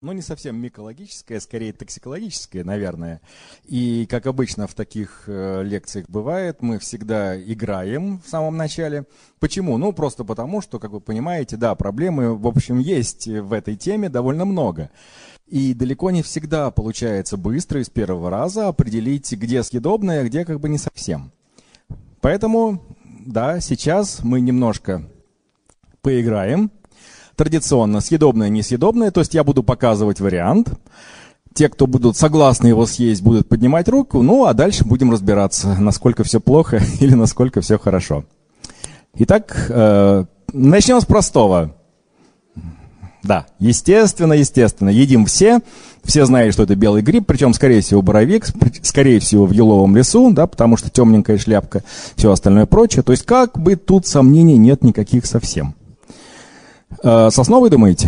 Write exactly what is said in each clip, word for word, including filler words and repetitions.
Ну, не совсем микологическое, скорее токсикологическое, наверное. И, как обычно в таких э, лекциях бывает, мы всегда играем в самом начале. Почему? Ну, просто потому, что, как вы понимаете, да, проблемы, в общем, есть в этой теме довольно много. И далеко не всегда получается быстро и с первого раза определить, где съедобное, а где как бы не совсем. Поэтому, да, сейчас мы немножко поиграем. Традиционно съедобное, несъедобное, то есть я буду показывать вариант. Те, кто будут согласны его съесть, будут поднимать руку, ну а дальше будем разбираться, насколько все плохо или насколько все хорошо. Итак, э, начнем с простого. Да, естественно, естественно, едим все. Все знают, что это белый гриб, причем, скорее всего, боровик, скорее всего, в еловом лесу, да, потому что темненькая шляпка, все остальное прочее. То есть, как бы тут сомнений нет никаких совсем. Сосновый, думаете?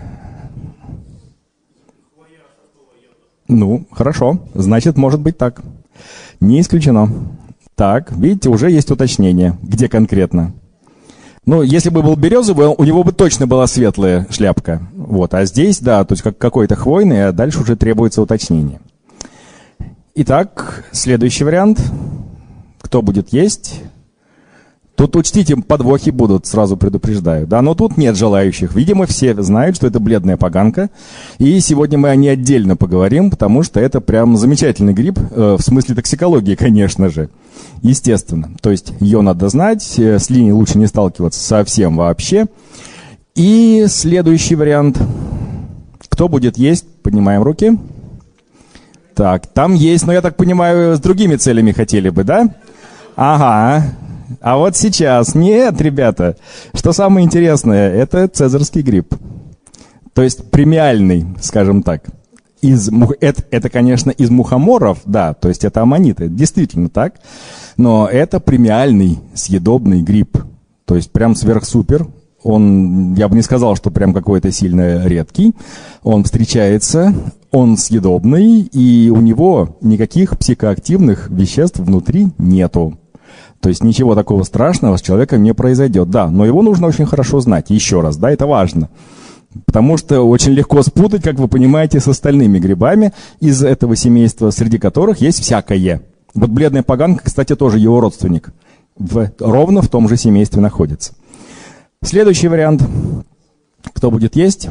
Ну, хорошо. Значит, может быть так. Не исключено. Так, видите, уже есть уточнение. Где конкретно? Ну, если бы был березовый, у него бы точно была светлая шляпка. Вот, а здесь, да, то есть как какой-то хвойный, а дальше уже требуется уточнение. Итак, следующий вариант. Кто будет есть? Тут учтите, подвохи будут, сразу предупреждаю. Да, но тут нет желающих. Видимо, все знают, что это бледная поганка. И сегодня мы о ней отдельно поговорим, потому что это прям замечательный гриб, э, в смысле токсикологии, конечно же. Естественно. То есть ее надо знать, э, с линией лучше не сталкиваться совсем вообще. И следующий вариант. Кто будет есть? Поднимаем руки. Так, там есть, но я так понимаю, с другими целями хотели бы, да? Ага. А вот сейчас, нет, ребята, что самое интересное, это цезарский гриб. То есть премиальный, скажем так. Из, это, это, конечно, из мухоморов, да, то есть это аммониты, действительно так. Но это премиальный съедобный гриб. То есть прям сверхсупер. Он, я бы не сказал, что прям какой-то сильно редкий. Он встречается, он съедобный, и у него никаких психоактивных веществ внутри нету. То есть ничего такого страшного с человеком не произойдет. Да, но его нужно очень хорошо знать. Еще раз, да, это важно. Потому что очень легко спутать, как вы понимаете, с остальными грибами из этого семейства, среди которых есть всякое. Вот бледная поганка, кстати, тоже его родственник. В, ровно в том же семействе находится. Следующий вариант. Кто будет есть?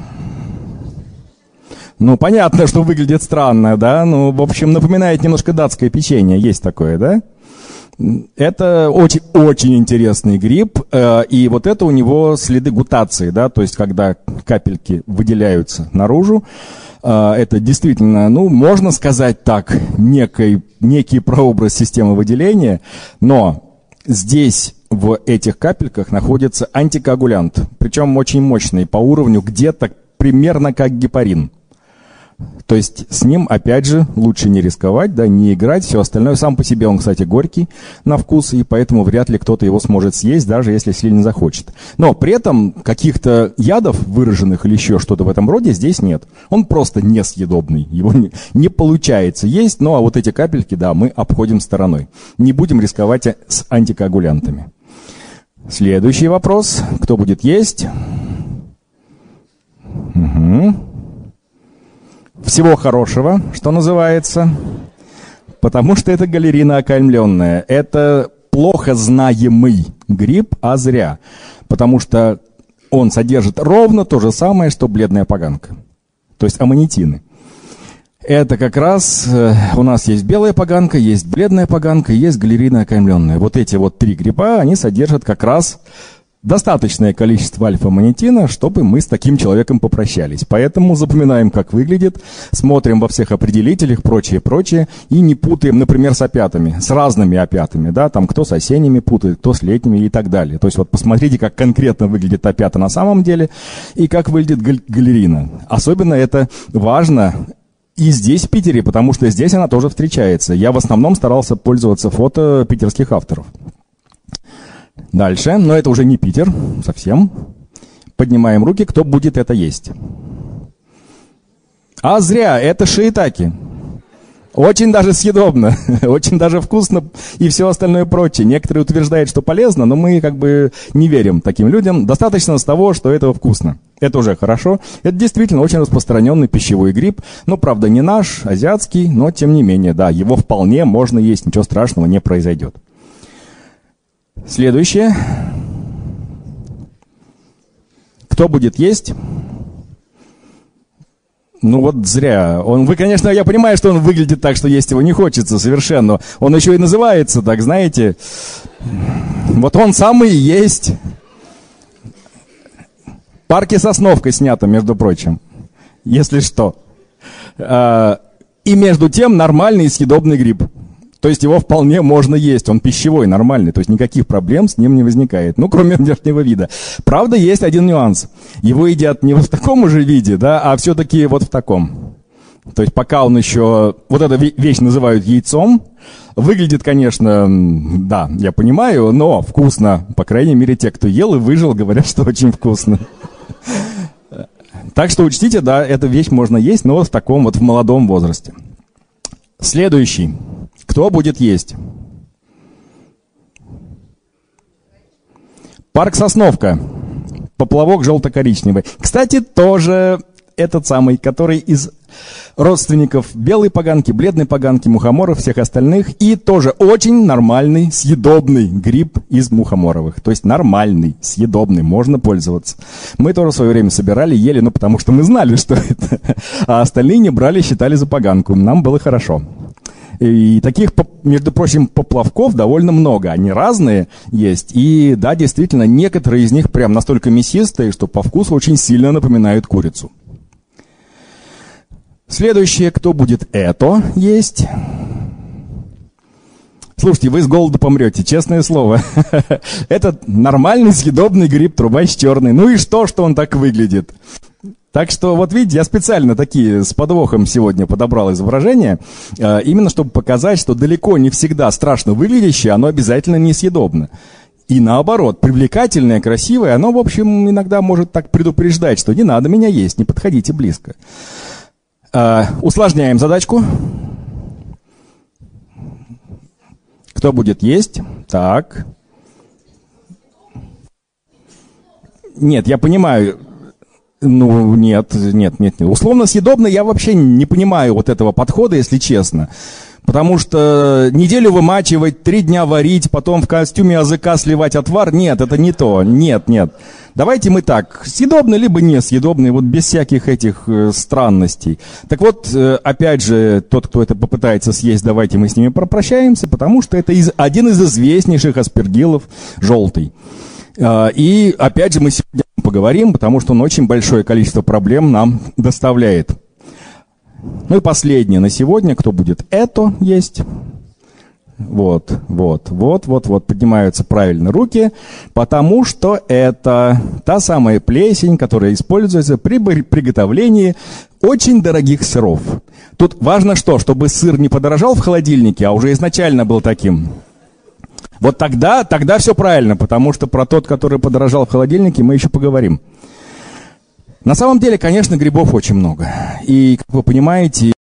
Ну, понятно, что выглядит странно, да? Ну, в общем, напоминает немножко датское печенье. Есть такое, да? Это очень-очень интересный гриб, э, и вот это у него следы гутации, да, то есть когда капельки выделяются наружу, э, это действительно, ну, можно сказать так, некий, некий прообраз системы выделения, но здесь в этих капельках находится антикоагулянт, причем очень мощный, по уровню где-то примерно как гепарин. То есть с ним, опять же, лучше не рисковать, да, не играть, все остальное. Сам по себе он, кстати, горький на вкус, и поэтому вряд ли кто-то его сможет съесть, даже если сильно захочет. Но при этом каких-то ядов выраженных или еще что-то в этом роде здесь нет. Он просто несъедобный, его не, не получается есть, ну а вот эти капельки, да, мы обходим стороной. Не будем рисковать с антикоагулянтами. Следующий вопрос. Кто будет есть? Угу. Всего хорошего, что называется, потому что это галерина окаймленная. Это плохо знаемый гриб, а зря, потому что он содержит ровно то же самое, что бледная поганка, то есть аммонитины. Это как раз э, у нас есть белая поганка, есть бледная поганка, есть галерина окаймленная. Вот эти вот три гриба, они содержат как раз достаточное количество альфа-аммонитина, чтобы мы с таким человеком попрощались. Поэтому запоминаем, как выглядит, смотрим во всех определителях, прочее, прочее, и не путаем, например, с опятами, с разными опятами, да, там кто с осенними путает, кто с летними и так далее. То есть вот посмотрите, как конкретно выглядит опята на самом деле и как выглядит галь- галерина. Особенно это важно и здесь, в Питере, потому что здесь она тоже встречается. Я в основном старался пользоваться фото питерских авторов. Дальше, но это уже не Питер, совсем. Поднимаем руки, кто будет это есть. А зря, это шиитаки. Очень даже съедобно, очень даже вкусно и все остальное прочее. Некоторые утверждают, что полезно, но мы как бы не верим таким людям. Достаточно с того, что это вкусно. Это уже хорошо. Это действительно очень распространенный пищевой гриб. Ну, правда, не наш, азиатский, но тем не менее, да, его вполне можно есть, ничего страшного не произойдет. Следующее. Кто будет есть? Ну вот зря. Он, вы, конечно, я понимаю, что он выглядит так, что есть его не хочется совершенно. Он еще и называется так, знаете. Вот он самый и есть. В парке Сосновка снято, между прочим. Если что. И между тем нормальный и съедобный гриб. То есть его вполне можно есть, он пищевой, нормальный, то есть никаких проблем с ним не возникает, ну, кроме внешнего вида. Правда, есть один нюанс. Его едят не вот в таком же виде, да, а все-таки вот в таком. То есть пока он еще, вот эту вещь называют яйцом, выглядит, конечно, да, я понимаю, но вкусно. По крайней мере, те, кто ел и выжил, говорят, что очень вкусно. Так что учтите, да, эту вещь можно есть, но вот в таком вот в молодом возрасте. Следующий. Кто будет есть? Парк Сосновка. Поплавок желто-коричневый. Кстати, тоже этот самый, который из родственников белой поганки, бледной поганки, мухоморов, всех остальных. И тоже очень нормальный, съедобный гриб из мухоморовых. То есть нормальный, съедобный, можно пользоваться. Мы тоже в свое время собирали, ели, ну потому что мы знали, что это. А остальные не брали, считали за поганку. Нам было хорошо. И таких, между прочим, поплавков довольно много. Они разные есть. И да, действительно, некоторые из них прям настолько мясистые, что по вкусу очень сильно напоминают курицу. Следующее, кто будет это есть? Слушайте, вы с голоду помрете, честное слово. Это нормальный съедобный гриб, трубач черный. Ну и что, что он так выглядит? Так что, вот видите, я специально такие с подвохом сегодня подобрал изображение, именно чтобы показать, что далеко не всегда страшно выглядящее, оно обязательно несъедобно. И наоборот, привлекательное, красивое, оно, в общем, иногда может так предупреждать, что не надо меня есть, не подходите близко. Усложняем задачку. Кто будет есть? Так. Нет, я понимаю... Ну, нет, нет, нет, нет. Условно съедобно я вообще не понимаю вот этого подхода, если честно. Потому что неделю вымачивать, три дня варить, потом в костюме языка сливать отвар, нет, это не то, нет, нет. Давайте мы так, съедобный либо не съедобный, вот без всяких этих э, странностей. Так вот, э, опять же, тот, кто это попытается съесть, давайте мы с ними попрощаемся, потому что это из, один из известнейших аспергиллов, желтый. Э, и опять же мы сегодня поговорим, потому что он очень большое количество проблем нам доставляет. Ну и последнее на сегодня, кто будет это есть. Вот, вот, вот, вот, вот, поднимаются правильно руки, потому что это та самая плесень, которая используется при приготовлении очень дорогих сыров. Тут важно что, чтобы сыр не подорожал в холодильнике, а уже изначально был таким. Вот тогда, тогда все правильно, потому что про тот, который подорожал в холодильнике, мы еще поговорим. На самом деле, конечно, грибов очень много. И, как вы понимаете,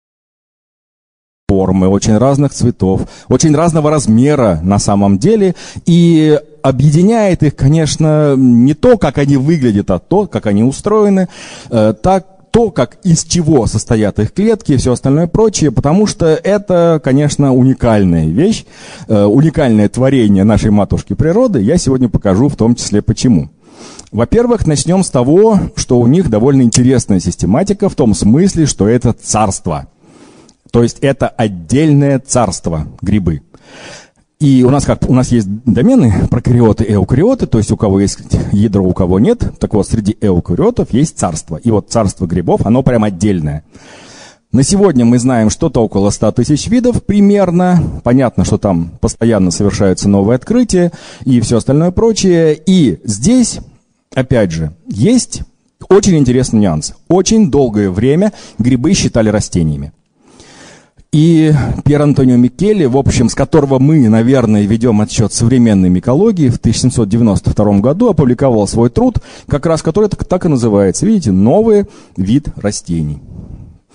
формы, очень разных цветов, очень разного размера на самом деле. И объединяет их, конечно, не то, как они выглядят, а то, как они устроены, так, то, как из чего состоят их клетки и все остальное прочее, потому что это, конечно, уникальная вещь, уникальное творение нашей матушки природы. Я сегодня покажу в том числе почему. Во-первых, начнем с того, что у них довольно интересная систематика в том смысле, что это царство. То есть это отдельное царство, грибы. И у нас как у нас есть домены прокариоты и эукариоты, то есть у кого есть ядро, у кого нет. Так вот, среди эукариотов есть царство. И вот царство грибов, оно прям отдельное. На сегодня мы знаем что-то около ста тысяч видов примерно. Понятно, что там постоянно совершаются новые открытия и все остальное прочее. И здесь, опять же, есть очень интересный нюанс. Очень долгое время грибы считали растениями. И Пьер Антонио Микеле, в общем, с которого мы, наверное, ведем отсчет современной микологии, в тысяча семьсот девяносто втором году опубликовал свой труд, как раз который так и называется, видите, «Новый вид растений».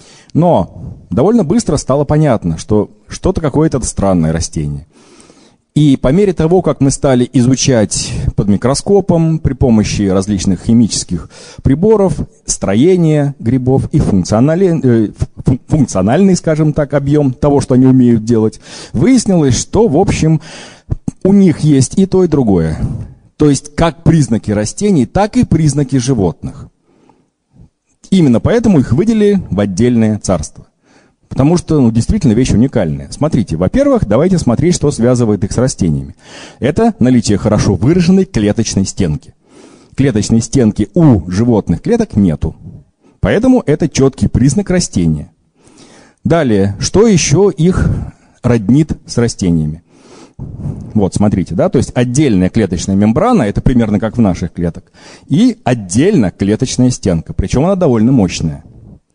Но довольно быстро стало понятно, что что-то какое-то странное растение. И по мере того, как мы стали изучать под микроскопом при помощи различных химических приборов строение грибов и функциональный, функциональный, скажем так, объем того, что они умеют делать, выяснилось, что, в общем, у них есть и то, и другое. То есть как признаки растений, так и признаки животных. Именно поэтому их выделили в отдельное царство. Потому что, ну, действительно, вещь уникальная. Смотрите, во-первых, давайте смотреть, что связывает их с растениями. Это наличие хорошо выраженной клеточной стенки. Клеточной стенки у животных клеток нету. Поэтому это четкий признак растения. Далее, что еще их роднит с растениями? Вот, смотрите, да, то есть отдельная клеточная мембрана, это примерно как в наших клетках, и отдельно клеточная стенка, причем она довольно мощная.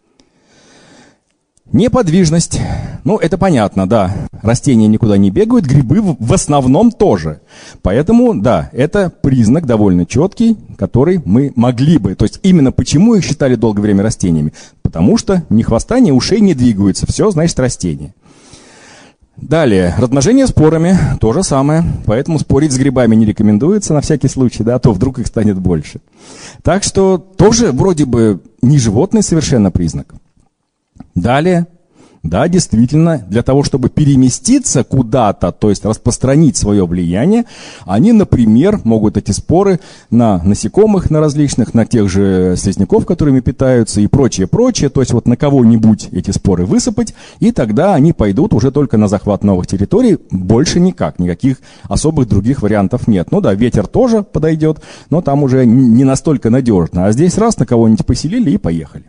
Неподвижность. Ну, это понятно, да. Растения никуда не бегают, грибы в основном тоже. Поэтому, да, это признак довольно четкий, который мы могли бы... То есть именно почему их считали долгое время растениями? Потому что ни хвоста, ни ушей не двигаются. Все, значит, растение. Далее, размножение спорами, то же самое. Поэтому спорить с грибами не рекомендуется на всякий случай, да, а то вдруг их станет больше. Так что тоже вроде бы не животный совершенно признак. Далее, да, действительно, для того, чтобы переместиться куда-то, то есть распространить свое влияние, они, например, могут эти споры на насекомых, на различных, на тех же слизняков, которыми питаются и прочее, прочее, то есть вот на кого-нибудь эти споры высыпать, и тогда они пойдут уже только на захват новых территорий, больше никак, никаких особых других вариантов нет. Ну да, ветер тоже подойдет, но там уже не настолько надежно, а здесь раз на кого-нибудь поселили и поехали.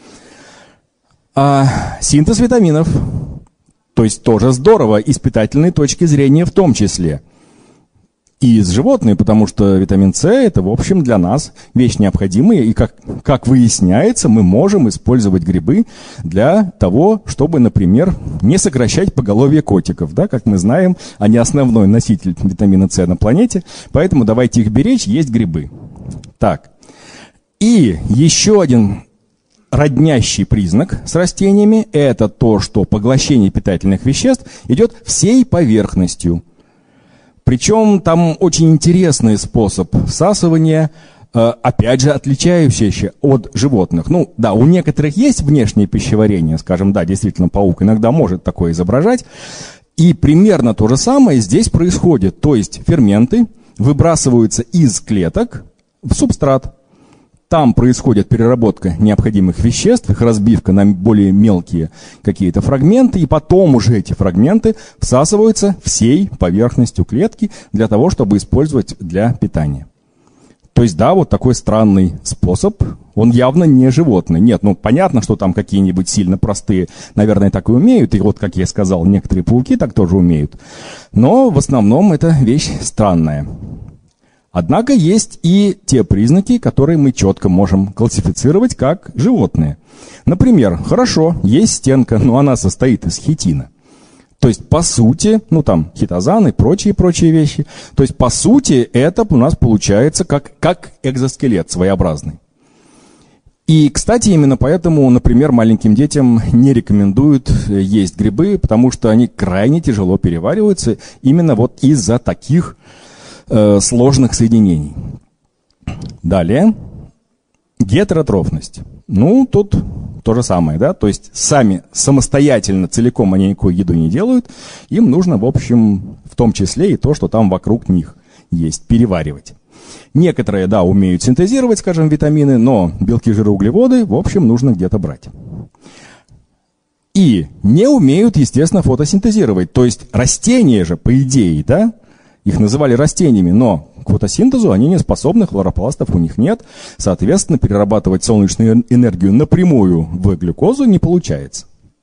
А синтез витаминов, то есть тоже здорово, и с питательной точки зрения в том числе. И из животных, потому что витамин С это, в общем, для нас вещь необходимая, и как, как выясняется, мы можем использовать грибы для того, чтобы, например, не сокращать поголовье котиков, да, как мы знаем, они основной носитель витамина С на планете, поэтому давайте их беречь, есть грибы. Так, и еще один роднящий признак с растениями – это то, что поглощение питательных веществ идет всей поверхностью. Причем там очень интересный способ всасывания, опять же, отличающийся от животных. Ну, да, у некоторых есть внешнее пищеварение, скажем, да, действительно, паук иногда может такое изображать. И примерно то же самое здесь происходит. То есть ферменты выбрасываются из клеток в субстрат. Там происходит переработка необходимых веществ, их разбивка на более мелкие какие-то фрагменты, и потом уже эти фрагменты всасываются всей поверхностью клетки для того, чтобы использовать для питания. То есть, да, вот такой странный способ, он явно не животный. Нет, ну понятно, что там какие-нибудь сильно простые, наверное, так и умеют, и вот, как я сказал, некоторые пауки так тоже умеют. Но в основном это вещь странная. Однако есть и те признаки, которые мы четко можем классифицировать как животные. Например, хорошо, есть стенка, но она состоит из хитина. То есть, по сути, ну там, хитозан и прочие-прочие вещи. То есть, по сути, это у нас получается как, как экзоскелет своеобразный. И, кстати, именно поэтому, например, маленьким детям не рекомендуют есть грибы, потому что они крайне тяжело перевариваются именно вот из-за таких сложных соединений. Далее. Гетеротрофность. Ну, тут то же самое, да, то есть сами самостоятельно, целиком они никакой еду не делают, им нужно, в общем, в том числе и то, что там вокруг них есть, переваривать. Некоторые, да, умеют синтезировать, скажем, витамины, но белки, жиры, углеводы, в общем, нужно где-то брать. И не умеют, естественно, фотосинтезировать, то есть растения же, по идее, да, их называли растениями, но к фотосинтезу они не способны, хлоропластов у них нет. Соответственно, перерабатывать солнечную энергию напрямую в глюкозу не получается.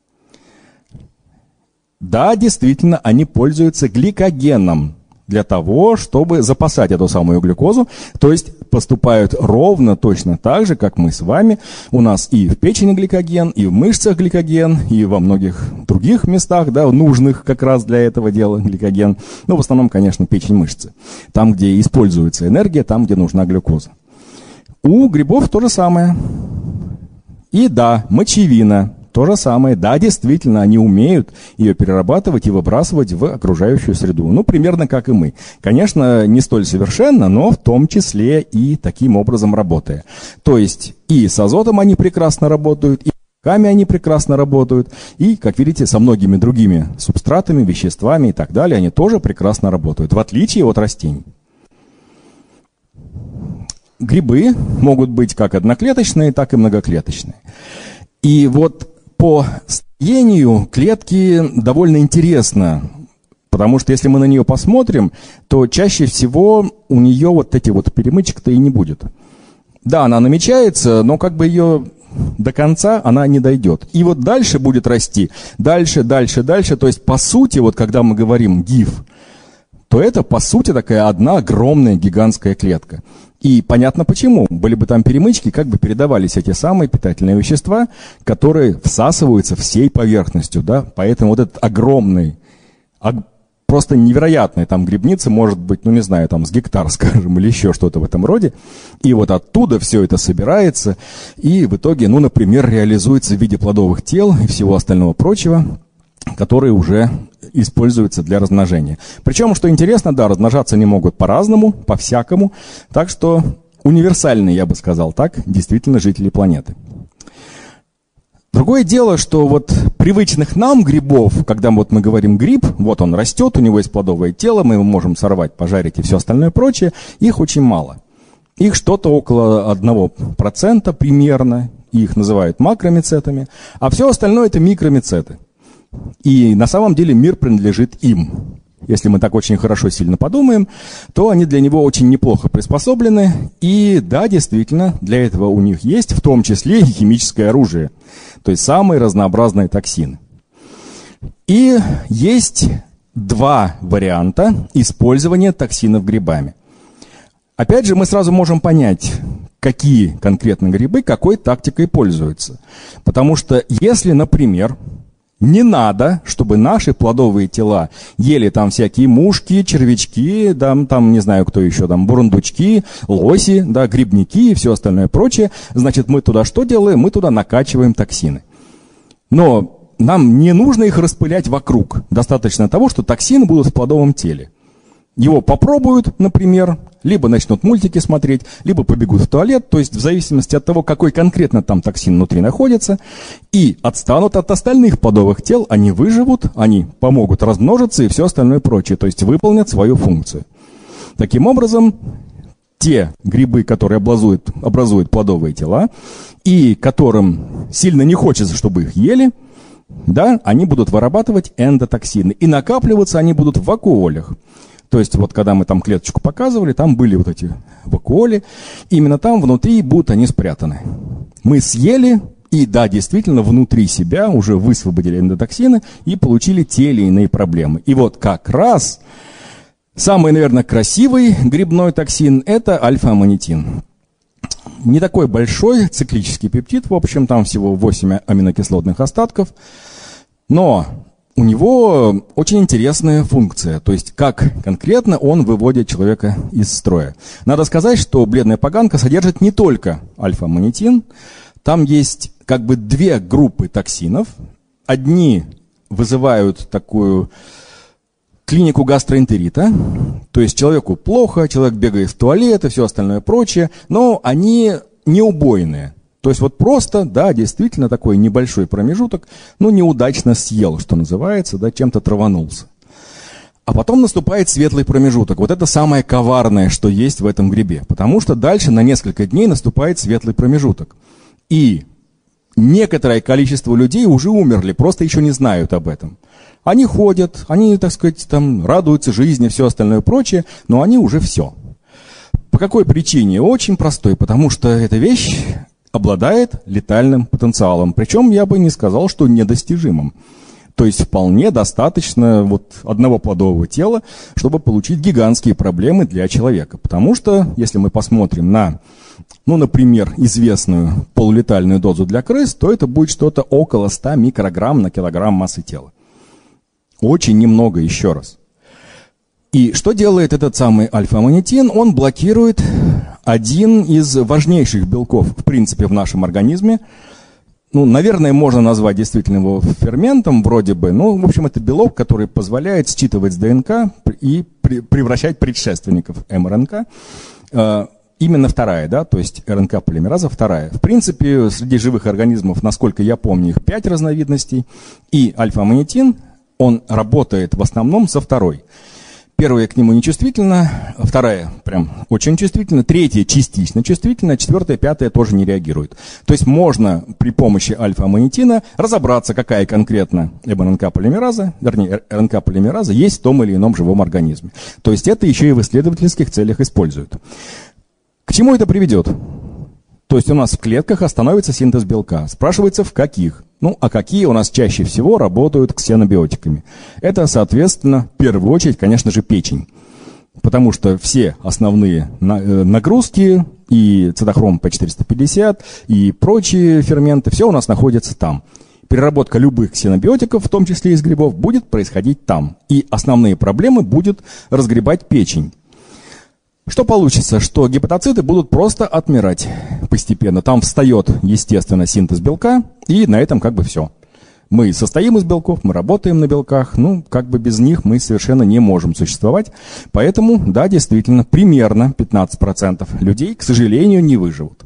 Да, действительно, они пользуются гликогеном для того, чтобы запасать эту самую глюкозу. То есть поступают ровно точно так же, как мы с вами. У нас и в печени гликоген, и в мышцах гликоген, и во многих других местах, да, нужных как раз для этого дела гликоген. Но в основном, конечно, печень, мышцы. Там, где используется энергия, там, где нужна глюкоза. У грибов то же самое. И да, мочевина. То же самое. Да, действительно, они умеют ее перерабатывать и выбрасывать в окружающую среду. Ну, примерно как и мы. Конечно, не столь совершенно, но в том числе и таким образом работая. То есть и с азотом они прекрасно работают, и с белками они прекрасно работают, и, как видите, со многими другими субстратами, веществами и так далее, они тоже прекрасно работают, в отличие от растений. Грибы могут быть как одноклеточные, так и многоклеточные. И вот по строению клетки довольно интересно, потому что если мы на нее посмотрим, то чаще всего у нее вот эти вот перемычек-то и не будет. Да, она намечается, но как бы ее до конца она не дойдет. И вот дальше будет расти, дальше, дальше, дальше. То есть, по сути, вот когда мы говорим гиф, то это, по сути, такая одна огромная гигантская клетка. И понятно почему. Были бы там перемычки, как бы передавались эти самые питательные вещества, которые всасываются всей поверхностью, да. Поэтому вот этот огромный, просто невероятный там грибница может быть, ну не знаю, там с гектар, скажем, или еще что-то в этом роде. И вот оттуда все это собирается, и в итоге, ну, например, реализуется в виде плодовых тел и всего остального прочего, которые уже используются для размножения. Причем, что интересно, да, размножаться они могут по-разному, по-всякому. Так что универсальные, я бы сказал так, действительно жители планеты. Другое дело, что вот привычных нам грибов, когда вот мы говорим гриб, вот он растет, у него есть плодовое тело, мы его можем сорвать, пожарить и все остальное прочее, их очень мало. Их что-то около одного процента примерно, их называют макромицетами, а все остальное это микромицеты. И на самом деле мир принадлежит им. Если мы так очень хорошо, сильно подумаем, то они для него очень неплохо приспособлены. И да, действительно, для этого у них есть в том числе и химическое оружие. То есть самые разнообразные токсины. И есть два варианта использования токсинов грибами. Опять же, мы сразу можем понять, какие конкретно грибы какой тактикой пользуются. Потому что если, например, не надо, чтобы наши плодовые тела ели там всякие мушки, червячки, там, там не знаю кто еще, там бурундучки, лоси, да, грибники и все остальное прочее. Значит, мы туда что делаем? Мы туда накачиваем токсины. Но нам не нужно их распылять вокруг. Достаточно того, что токсины будут в плодовом теле. Его попробуют, например, либо начнут мультики смотреть, либо побегут в туалет, то есть в зависимости от того, какой конкретно там токсин внутри находится, и отстанут от остальных плодовых тел, они выживут, они помогут размножиться и все остальное прочее, то есть выполнят свою функцию. Таким образом, те грибы, которые образуют, образуют плодовые тела, и которым сильно не хочется, чтобы их ели, да, они будут вырабатывать эндотоксины, и накапливаться они будут в вакуолях. То есть вот когда мы там клеточку показывали, там были вот эти вакуоли, именно там внутри будут они спрятаны. Мы съели, и да, действительно, внутри себя уже высвободили эндотоксины и получили те или иные проблемы. И вот как раз самый, наверное, красивый грибной токсин – это альфа-аманитин. Не такой большой циклический пептид, в общем, там всего восемь аминокислотных остатков, но у него очень интересная функция, то есть как конкретно он выводит человека из строя. Надо сказать, что бледная поганка содержит не только альфа-аманитин, там есть как бы две группы токсинов. Одни вызывают такую клинику гастроэнтерита, то есть человеку плохо, человек бегает в туалет и все остальное прочее, но они не убойные. То есть вот просто, да, действительно такой небольшой промежуток, ну, неудачно съел, что называется, да, чем-то траванулся. А потом наступает светлый промежуток. Вот это самое коварное, что есть в этом грибе. Потому что дальше на несколько дней наступает светлый промежуток. И некоторое количество людей уже умерли, просто еще не знают об этом. Они ходят, они, так сказать, там радуются жизни, все остальное прочее, но они уже все. По какой причине? Очень простой, потому что эта вещь обладает летальным потенциалом. Причем я бы не сказал, что недостижимым. То есть вполне достаточно вот одного плодового тела, чтобы получить гигантские проблемы для человека. Потому что, если мы посмотрим на, ну, например, известную полулетальную дозу для крыс, то это будет что-то около ста микрограмм на килограмм массы тела. Очень немного, еще раз. И что делает этот самый альфа-аманитин? Он блокирует один из важнейших белков, в принципе, в нашем организме. ну, наверное, можно назвать действительно его ферментом вроде бы. Ну, в общем, это белок, который позволяет считывать с ДНК и превращать предшественников эм эр эн ка. Именно вторая, да, то есть эр эн ка-полимераза вторая. В принципе, среди живых организмов, насколько я помню, их пять разновидностей. И альфа-аманитин, он работает в основном со второй. Первая к нему нечувствительна, вторая прям очень чувствительна, третья частично чувствительна, четвертая, пятая тоже не реагирует. То есть можно при помощи альфа-аманитина разобраться, какая конкретно эм эр эн ка-полимераза, вернее, эр эн ка-полимераза есть в том или ином живом организме. То есть это еще и в исследовательских целях используют. К чему это приведет? То есть у нас в клетках остановится синтез белка. Спрашивается, в каких? Ну, а какие у нас чаще всего работают ксенобиотиками? Это, соответственно, в первую очередь, конечно же, печень. Потому что все основные нагрузки, и цитохром пэ четыреста пятьдесят, и прочие ферменты, все у нас находится там. Переработка любых ксенобиотиков, в том числе из грибов, будет происходить там. И основные проблемы будет разгребать печень. Что получится? Что гепатоциты будут просто отмирать постепенно. Там встает, естественно, синтез белка, и на этом как бы все. Мы состоим из белков, мы работаем на белках, ну, как бы без них мы совершенно не можем существовать. Поэтому, да, действительно, примерно пятнадцать процентов людей, к сожалению, не выживут.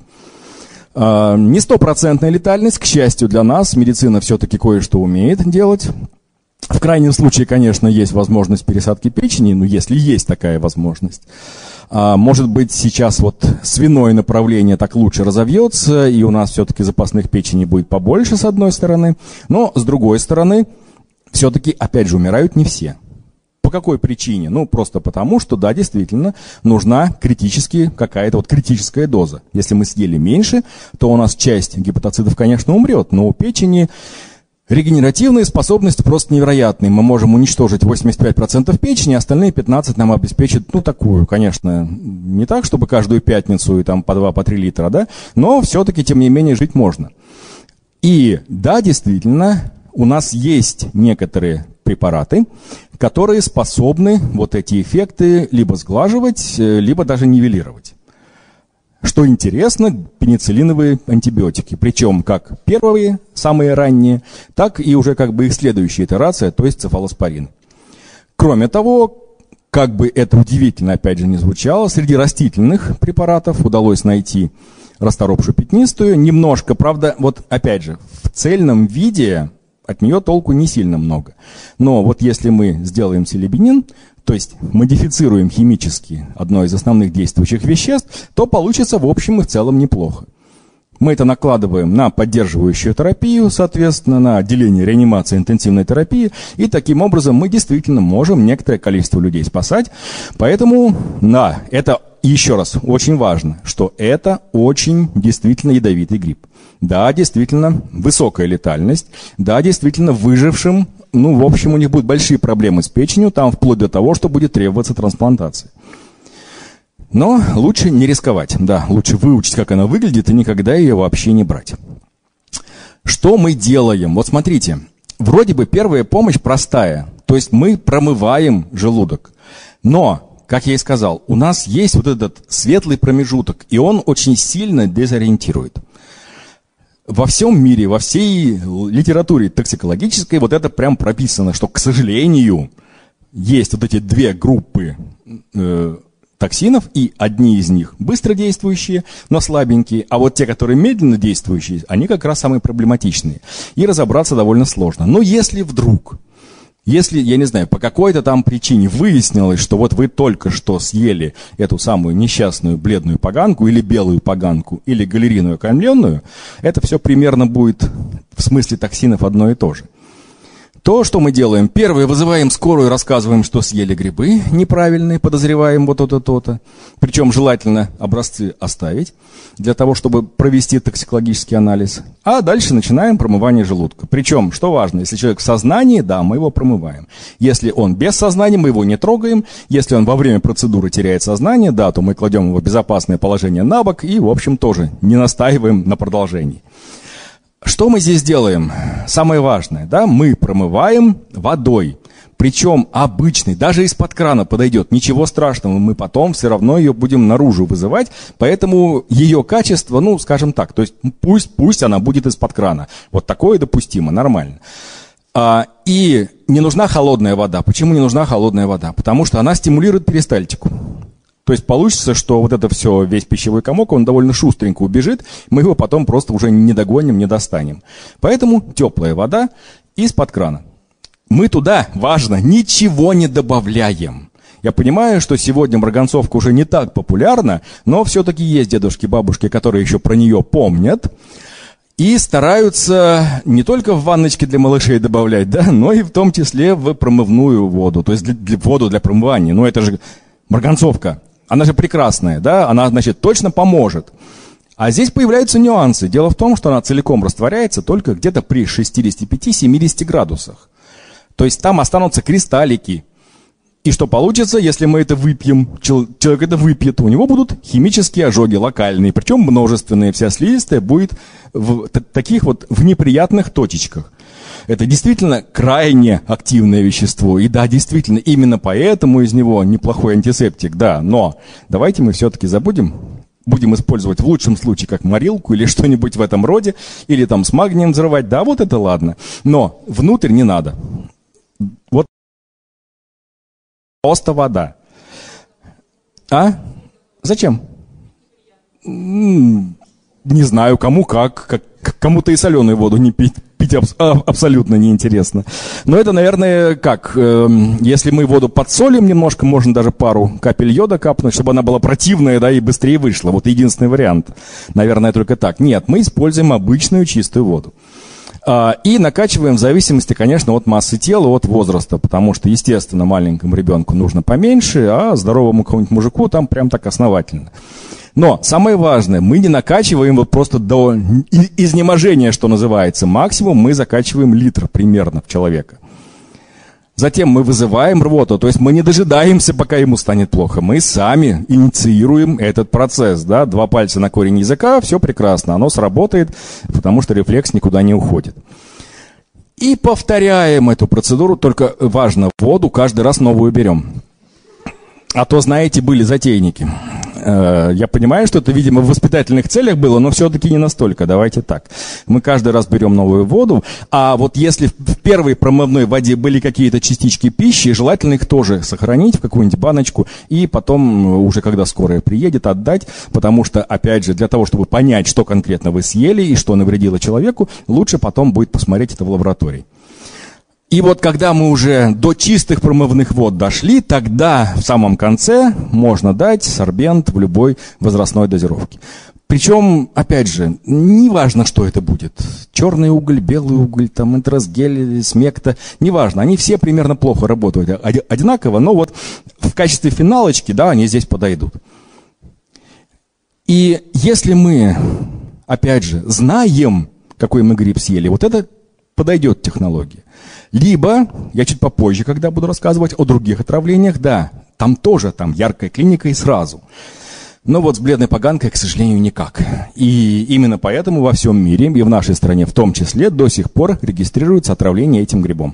А, не стопроцентная летальность, к счастью для нас, медицина все-таки кое-что умеет делать. В крайнем случае, конечно, есть возможность пересадки печени, но если есть такая возможность. А, может быть, сейчас вот свиное направление так лучше разовьется, и у нас все-таки запасных печеней будет побольше, с одной стороны. Но, с другой стороны, все-таки, опять же, умирают не все. По какой причине? Ну, просто потому, что, да, действительно, нужна критически какая-то вот критическая доза. Если мы съели меньше, то у нас часть гепатоцитов, конечно, умрет, но у печени регенеративные способности просто невероятные. Мы можем уничтожить восемьдесят пять процентов печени, остальные пятнадцать процентов нам обеспечат, ну, такую, конечно, не так, чтобы каждую пятницу и там по два, по три литра, да, но все-таки, тем не менее, жить можно. И, да, действительно, у нас есть некоторые препараты, которые способны вот эти эффекты либо сглаживать, либо даже нивелировать. Что интересно, пенициллиновые антибиотики, причем как первые, самые ранние, так и уже как бы их следующая итерация, то есть цефалоспорин. Кроме того, как бы это удивительно, опять же, не звучало, среди растительных препаратов удалось найти расторопшу пятнистую, немножко, правда, вот опять же, в цельном виде от нее толку не сильно много. Но вот если мы сделаем силибинин, то есть модифицируем химически одно из основных действующих веществ, то получится в общем и в целом неплохо. Мы это накладываем на поддерживающую терапию, соответственно, на отделение реанимации интенсивной терапии, и таким образом мы действительно можем некоторое количество людей спасать. Поэтому, да, это еще раз очень важно, что это очень действительно ядовитый гриб. Да, действительно, высокая летальность, да, действительно, выжившим, ну, в общем, у них будут большие проблемы с печенью, там вплоть до того, что будет требоваться трансплантация. Но лучше не рисковать, да, лучше выучить, как она выглядит, и никогда ее вообще не брать. Что мы делаем? Вот смотрите, вроде бы первая помощь простая, то есть мы промываем желудок, но, как я и сказал, у нас есть вот этот светлый промежуток, и он очень сильно дезориентирует. Во всем мире, во всей литературе токсикологической вот это прям прописано, что, к сожалению, есть вот эти две группы э, токсинов, и одни из них быстродействующие, но слабенькие, а вот те, которые медленно действующие, они как раз самые проблематичные. И разобраться довольно сложно. Но если вдруг, если, я не знаю, по какой-то там причине выяснилось, что вот вы только что съели эту самую несчастную бледную поганку, или белую поганку, или галериную окаймленную, это все примерно будет в смысле токсинов одно и то же. То, что мы делаем, первое, вызываем скорую, рассказываем, что съели грибы неправильные, подозреваем вот то-то, то-то. Причем желательно образцы оставить, для того, чтобы провести токсикологический анализ. А дальше начинаем промывание желудка. Причем, что важно, если человек в сознании, да, мы его промываем. Если он без сознания, мы его не трогаем. Если он во время процедуры теряет сознание, да, то мы кладем его в безопасное положение на бок и, в общем, тоже не настаиваем на продолжении. Что мы здесь делаем? Самое важное, да, мы промываем водой. причем обычный, даже из-под крана подойдет, ничего страшного, мы потом все равно ее будем наружу вызывать, поэтому ее качество, ну, скажем так, то есть пусть, пусть она будет из-под крана. Вот такое допустимо, нормально. А, и не нужна холодная вода. Почему не нужна холодная вода? Потому что она стимулирует перистальтику. То есть получится, что вот это все, весь пищевой комок, он довольно шустренько убежит, мы его потом просто уже не догоним, не достанем. Поэтому теплая вода из-под крана. Мы туда, важно, ничего не добавляем. Я понимаю, что сегодня марганцовка уже не так популярна, но все-таки есть дедушки, бабушки, которые еще про нее помнят. И стараются не только в ванночки для малышей добавлять, да, но и в том числе в промывную воду, то есть для, для, воду для промывания. Ну это же марганцовка. Она же прекрасная, да, она, значит, точно поможет. А здесь появляются нюансы. Дело в том, что она целиком растворяется только где-то при шестидесяти пяти — семидесяти градусах. То есть там останутся кристаллики. И что получится, если мы это выпьем? Человек это выпьет, у него будут химические ожоги локальные, причем множественные. Вся слизистая будет в таких вот в неприятных точечках. Это действительно крайне активное вещество. И да, действительно, именно поэтому из него неплохой антисептик, да. Но давайте мы все-таки забудем, будем использовать в лучшем случае как морилку или что-нибудь в этом роде, или там с магнием взрывать, да, вот это ладно. Но внутрь не надо. Вот просто вода. А? Зачем? Не знаю, кому как, как кому-то и соленую воду не пить, пить аб- абсолютно неинтересно. Но это, наверное, как, э, если мы воду подсолим немножко, можно даже пару капель йода капнуть, чтобы она была противная, да, и быстрее вышла. Вот единственный вариант. Наверное, только так. Нет, мы используем обычную чистую воду. А, и накачиваем в зависимости, конечно, от массы тела, от возраста, потому что, естественно, маленькому ребенку нужно поменьше, а здоровому какому-нибудь мужику там прям так основательно. Но самое важное, мы не накачиваем вот просто до изнеможения, что называется. Максимум мы закачиваем литр примерно в человека. Затем мы вызываем рвоту, то есть мы не дожидаемся, пока ему станет плохо. Мы сами инициируем этот процесс. Да? Два пальца на корень языка, все прекрасно, оно сработает, потому что рефлекс никуда не уходит. И повторяем эту процедуру, только важно, воду каждый раз новую берем. А то, знаете, были затейники. Я понимаю, что это, видимо, в воспитательных целях было, но все-таки не настолько. Давайте так. Мы каждый раз берем новую воду, а вот если в первой промывной воде были какие-то частички пищи, желательно их тоже сохранить в какую-нибудь баночку и потом, уже когда скорая приедет, отдать, потому что, опять же, для того, чтобы понять, что конкретно вы съели и что навредило человеку, лучше потом будет посмотреть это в лаборатории. И вот когда мы уже до чистых промывных вод дошли, тогда в самом конце можно дать сорбент в любой возрастной дозировке. Причем, опять же, неважно, что это будет. Черный уголь, белый уголь, там, энтеросгель, смекта, неважно. Они все примерно плохо работают одинаково, но вот в качестве финалочки, да, они здесь подойдут. И если мы, опять же, знаем, какой мы гриб съели, вот это подойдет технология. Либо, я чуть попозже, когда буду рассказывать о других отравлениях, да, там тоже, там яркая клиника и сразу. Но вот с бледной поганкой, к сожалению, никак. И именно поэтому во всем мире, и в нашей стране в том числе, до сих пор регистрируется отравление этим грибом.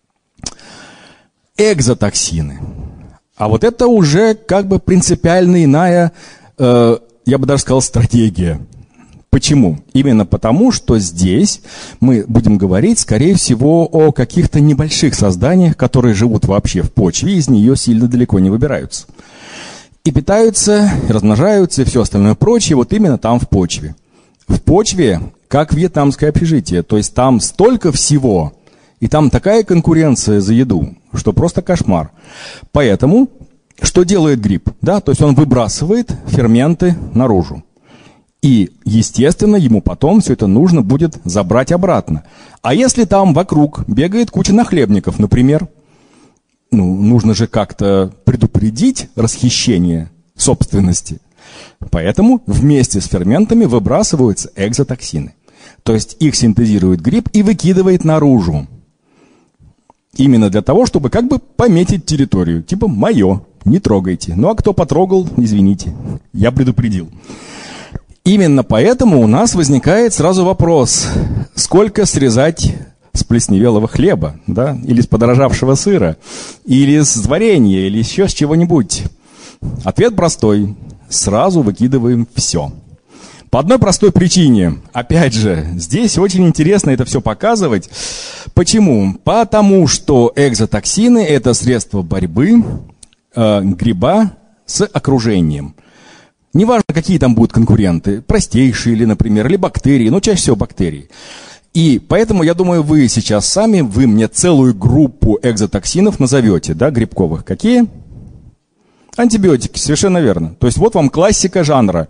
Экзотоксины. А вот это уже как бы принципиально иная, э, я бы даже сказал, стратегия. Почему? Именно потому, что здесь мы будем говорить, скорее всего, о каких-то небольших созданиях, которые живут вообще в почве, и из нее сильно далеко не выбираются. И питаются, и размножаются, и все остальное прочее, вот именно там в почве. В почве, как вьетнамское общежитие, то есть там столько всего, и там такая конкуренция за еду, что просто кошмар. Поэтому, что делает гриб? Да, то есть он выбрасывает ферменты наружу. И, естественно, ему потом все это нужно будет забрать обратно. А если там вокруг бегает куча нахлебников, например, ну, нужно же как-то предупредить расхищение собственности. Поэтому вместе с ферментами выбрасываются экзотоксины. То есть их синтезирует гриб и выкидывает наружу. Именно для того, чтобы как бы пометить территорию. Типа «моё, не трогайте». Ну а кто потрогал, извините, я предупредил. Именно поэтому у нас возникает сразу вопрос, сколько срезать с плесневелого хлеба, да, или с подорожавшего сыра, или с варенья, или еще с чего-нибудь? Ответ простой. Сразу выкидываем все. По одной простой причине. Опять же, здесь очень интересно это все показывать. Почему? Потому что экзотоксины – это средство борьбы э, гриба с окружением. Неважно, какие там будут конкуренты, простейшие или, например, или бактерии, но чаще всего бактерии. И поэтому, я думаю, вы сейчас сами, вы мне целую группу экзотоксинов назовете, да, грибковых. Какие? Антибиотики, совершенно верно. То есть вот вам классика жанра.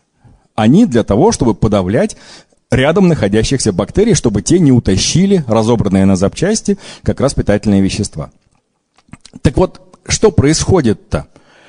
Они для того, чтобы подавлять рядом находящихся бактерий, чтобы те не утащили разобранные на запчасти как раз питательные вещества. Так вот, что происходит-то?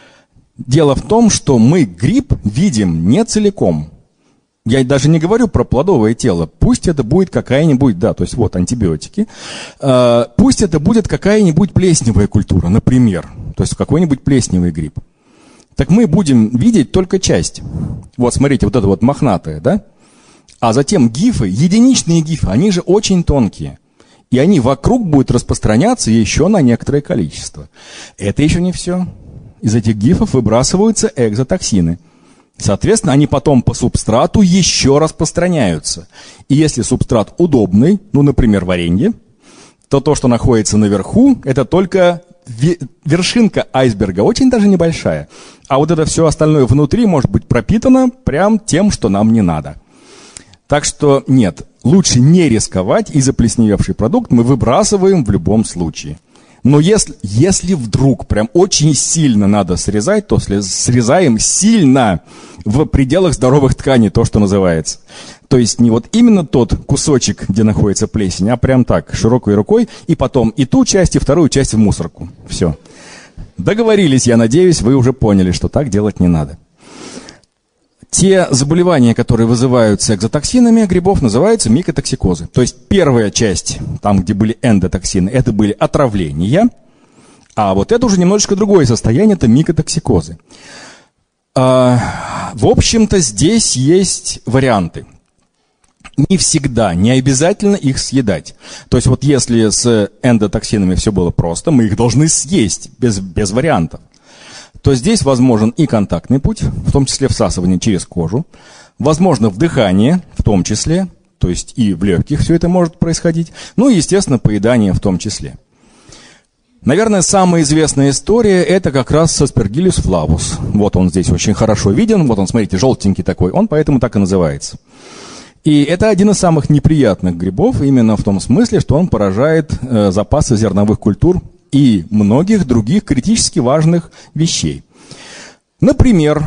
Дело в том, что мы гриб видим не целиком. Я даже не говорю про плодовое тело. Пусть это будет какая-нибудь, да, то есть вот антибиотики. Э, пусть это будет какая-нибудь плесневая культура, например. То есть какой-нибудь плесневый гриб. Так мы будем видеть только часть. Вот смотрите, вот это вот мохнатое, да? А затем гифы, единичные гифы, они же очень тонкие. И они вокруг будут распространяться еще на некоторое количество. Это еще не все. Из этих гифов выбрасываются экзотоксины. Соответственно, они потом по субстрату еще распространяются. И если субстрат удобный, ну, например, варенье, то то, что находится наверху, это только вершинка айсберга, очень даже небольшая. А вот это все остальное внутри может быть пропитано прям тем, что нам не надо. Так что нет, лучше не рисковать, и заплесневевший продукт мы выбрасываем в любом случае. Но если, если вдруг прям очень сильно надо срезать, то срезаем сильно в пределах здоровых тканей, то, что называется. То есть не вот именно тот кусочек, где находится плесень, а прям так, широкой рукой, и потом и ту часть, и вторую часть в мусорку. Все. Договорились, я надеюсь, вы уже поняли, что так делать не надо. Те заболевания, которые вызываются экзотоксинами грибов, называются микотоксикозы. То есть первая часть, там, где были эндотоксины, это были отравления, а вот это уже немножечко другое состояние, это микотоксикозы. А, в общем-то, здесь есть варианты. Не всегда, не обязательно их съедать. То есть вот если с эндотоксинами все было просто, мы их должны съесть без, без вариантов. То здесь возможен и контактный путь, в том числе всасывание через кожу, возможно вдыхание, в том числе, то есть и в легких все это может происходить, ну и, естественно, поедание в том числе. Наверное, самая известная история – это как раз Aspergillus flavus. Вот он здесь очень хорошо виден, вот он, смотрите, желтенький такой, он поэтому так и называется. И это один из самых неприятных грибов, именно в том смысле, что он поражает э, запасы зерновых культур и многих других критически важных вещей. Например,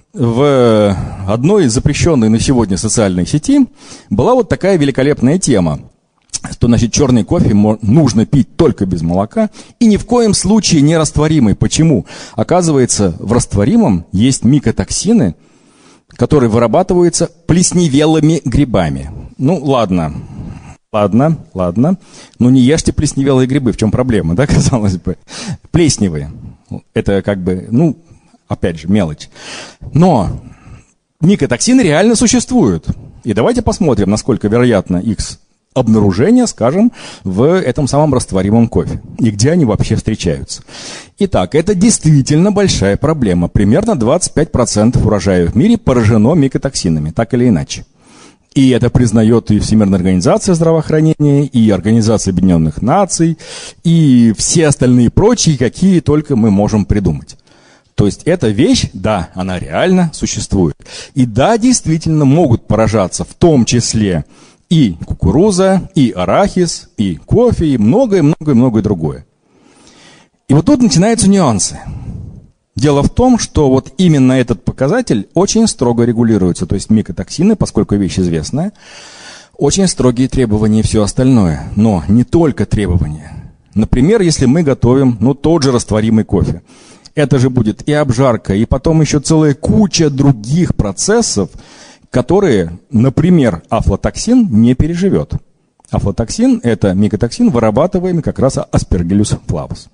в одной из запрещенной на сегодня социальной сети была вот такая великолепная тема, что, значит, черный кофе нужно пить только без молока и ни в коем случае не растворимый. Почему? Оказывается, в растворимом есть микотоксины, которые вырабатываются плесневелыми грибами. Ну, ладно. Ладно, ладно. Но не ешьте плесневелые грибы. В чем проблема, да, казалось бы? Плесневые. Это как бы, ну, опять же, мелочь. Но микотоксины реально существуют. И давайте посмотрим, насколько вероятно их обнаружение, скажем, в этом самом растворимом кофе. И где они вообще встречаются. Итак, это действительно большая проблема. Примерно двадцать пять процентов урожая в мире поражено микотоксинами, так или иначе. И это признает и Всемирная организация здравоохранения, и Организация Объединенных Наций, и все остальные прочие, какие только мы можем придумать. То есть эта вещь, да, она реально существует. И да, действительно могут поражаться в том числе и кукуруза, и арахис, и кофе, и многое-многое-многое другое. И вот тут начинаются нюансы. Дело в том, что вот именно этот показатель очень строго регулируется. То есть микотоксины, поскольку вещь известная, очень строгие требования и все остальное. Но не только требования. Например, если мы готовим, ну, тот же растворимый кофе. Это же будет и обжарка, и потом еще целая куча других процессов, которые, например, афлатоксин не переживет. Афлатоксин – это микотоксин, вырабатываемый как раз Aspergillus flavus.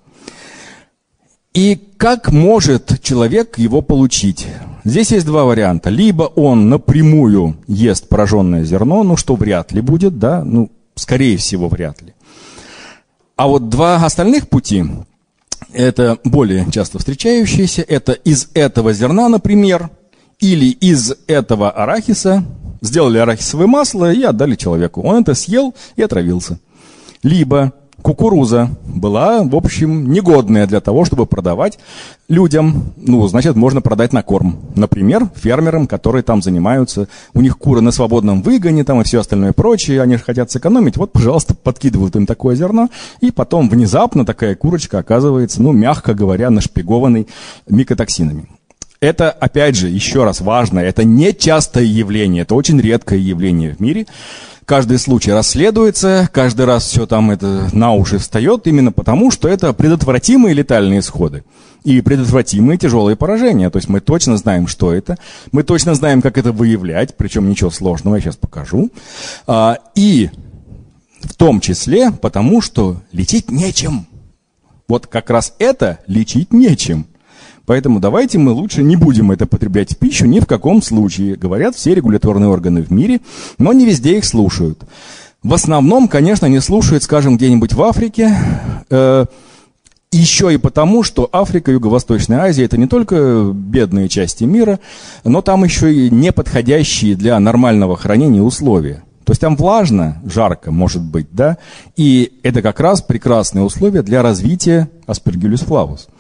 И как может человек его получить? Здесь есть два варианта. Либо он напрямую ест пораженное зерно, ну что вряд ли будет, да, ну скорее всего, вряд ли. А вот два остальных пути, это более часто встречающиеся, это из этого зерна, например, или из этого арахиса сделали арахисовое масло и отдали человеку. Он это съел и отравился. Либо кукуруза была, в общем, негодная для того, чтобы продавать людям. Ну, значит, можно продать на корм. Например, фермерам, которые там занимаются. У них куры на свободном выгоне там и все остальное прочее. Они же хотят сэкономить. Вот, пожалуйста, подкидывают им такое зерно. И потом внезапно такая курочка оказывается, ну, мягко говоря, нашпигованной микотоксинами. Это, опять же, еще раз важно, это не частое явление, это очень редкое явление в мире. Каждый случай расследуется, каждый раз все там это на уши встает, именно потому, что это предотвратимые летальные исходы и предотвратимые тяжелые поражения. То есть мы точно знаем, что это, мы точно знаем, как это выявлять, причем ничего сложного, я сейчас покажу. И в том числе потому, что лечить нечем. Вот как раз это лечить нечем. Поэтому давайте мы лучше не будем это потреблять в пищу ни в каком случае. Говорят все регуляторные органы в мире, но не везде их слушают. В основном, конечно, не слушают, скажем, где-нибудь в Африке. Э, еще и потому, что Африка, Юго-Восточная Азия – это не только бедные части мира, но там еще и неподходящие для нормального хранения условия. То есть там влажно, жарко, может быть, да? И это как раз прекрасные условия для развития Aspergillus flavus.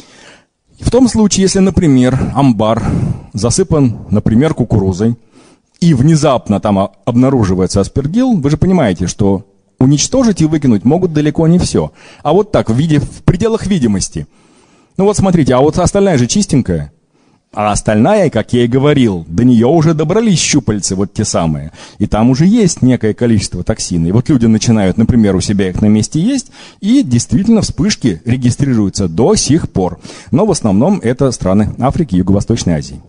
В том случае, если, например, амбар засыпан, например, кукурузой, и внезапно там обнаруживается аспергилл, вы же понимаете, что уничтожить и выкинуть могут далеко не все. А вот так, в, виде, в пределах видимости. Ну вот смотрите, а вот остальная же чистенькая. А остальная, как я и говорил, до нее уже добрались щупальцы, вот те самые. И там уже есть некое количество токсина. И вот люди начинают, например, у себя их на месте есть, и действительно вспышки регистрируются до сих пор. Но в основном это страны Африки и Юго-Восточной Азии.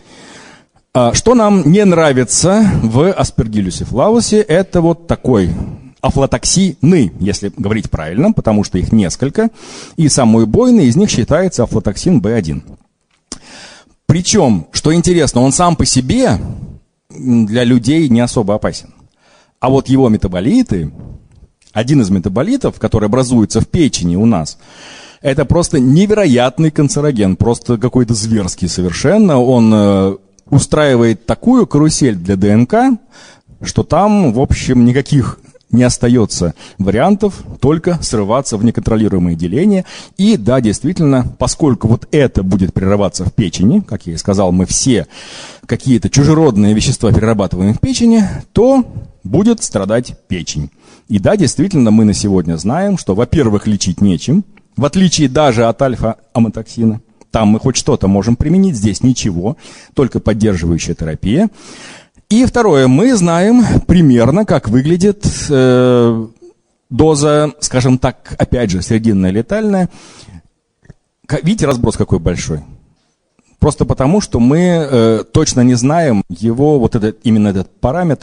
Что нам не нравится в Aspergillus flavus, это вот такой афлатоксины, если говорить правильно, потому что их несколько. И самый убойный из них считается афлатоксин бэ один. Причем, что интересно, он сам по себе для людей не особо опасен. А вот его метаболиты, один из метаболитов, который образуется в печени у нас, это просто невероятный канцероген, просто какой-то зверский совершенно. Он э, устраивает такую карусель для ДНК, что там, в общем, никаких не остается вариантов, только срываться в неконтролируемые деления. И да, действительно, поскольку вот это будет прерываться в печени, как я и сказал, мы все какие-то чужеродные вещества перерабатываем в печени, то будет страдать печень. И да, действительно, мы на сегодня знаем, что, во-первых, лечить нечем, в отличие даже от альфа-аматоксина. Там мы хоть что-то можем применить, здесь ничего, только поддерживающая терапия. И второе, мы знаем примерно, как выглядит э, доза, скажем так, опять же, срединная летальная. Видите, разброс какой большой? Просто потому, что мы э, точно не знаем его, вот этот, именно этот параметр,